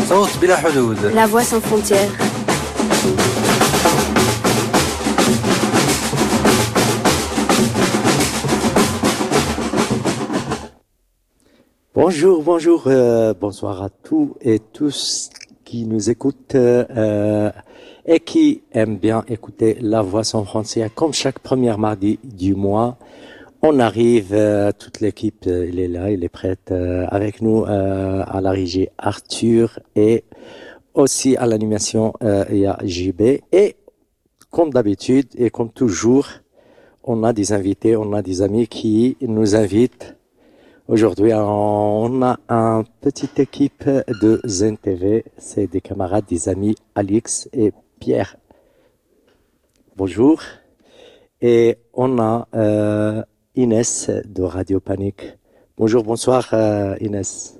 صوت بلا حدود. La voix sans frontières. Bonjour, bonsoir à tous et tous qui nous écoutent et qui aiment bien écouter La Voix sans frontières. Comme chaque premier mardi du mois, on arrive, toute l'équipe, il est là, il est prête avec nous à la régie Arthur et aussi à l'animation, il y a JB. Et comme d'habitude et comme toujours, on a des invités, on a des amis qui nous invitent. Aujourd'hui, on a une petite équipe de Zen TV. C'est des camarades, des amis, Alix et Pierre. Bonjour. Et on a Inès de Radio Panique. Bonjour, bonsoir Inès.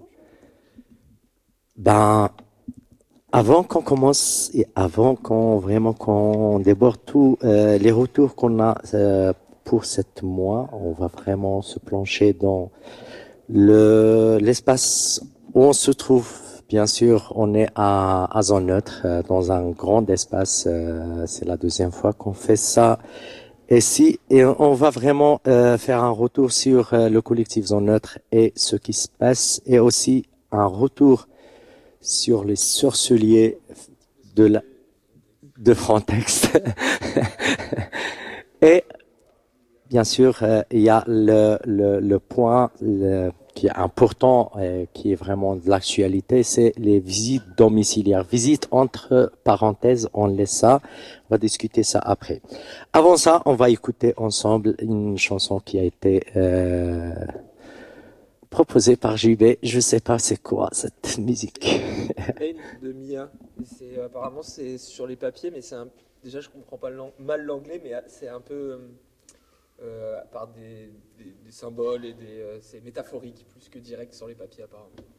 Avant qu'on commence et avant qu'on déborde tous les retours qu'on a pour cette mois, on va vraiment se plancher dans l'espace où on se trouve. Bien sûr, on est à Zone Neutre, dans un grand espace. C'est la deuxième fois qu'on fait ça ici, et on va vraiment faire un retour sur le collectif Zone Neutre et ce qui se passe, et aussi un retour sur les sorceliers de Frontex. Et bien sûr, il y a le point qui est important, qui est vraiment de l'actualité, c'est les visites domiciliaires. Visites entre parenthèses, on laisse ça. On va discuter ça après. Avant ça, on va écouter ensemble une chanson qui a été proposée par JB. Je sais pas c'est quoi cette musique. De Mia. Apparemment c'est sur les papiers, mais déjà je comprends pas mal l'anglais, mais c'est un peu par des symboles et c'est métaphorique plus que direct sur les papiers apparemment.